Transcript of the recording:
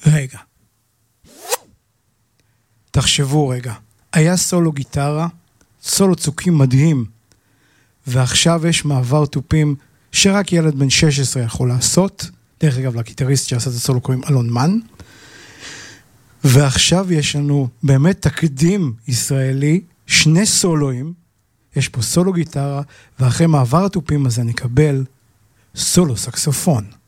רגע. תחשבו רגע. היה סולו גיטרה, סולו צוקים מדהים, ועכשיו יש מעבר טופים שרק ילד בן 16 יכול לעשות, דרך אגב, לגיטריסט שעשה את הסולו קוראים אלון מן, ועכשיו יש לנו באמת תקדים ישראלי, 2 סולואים, יש פה סולו גיטרה, ואחרי מעבר הטופים הזה נקבל סולו סקסופון.